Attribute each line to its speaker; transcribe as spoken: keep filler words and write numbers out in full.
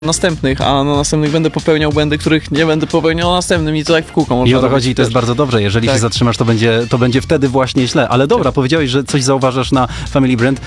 Speaker 1: następnych, a na następnych będę popełniał błędy, których nie będę popełniał na następnym i to tak w kółko można
Speaker 2: I o to
Speaker 1: robić
Speaker 2: chodzi i to jest
Speaker 1: też.
Speaker 2: bardzo dobrze. Jeżeli
Speaker 1: Tak.
Speaker 2: się zatrzymasz, to będzie, to będzie wtedy właśnie źle. Ale dobra, powiedziałeś, że coś zauważasz na Family Brand.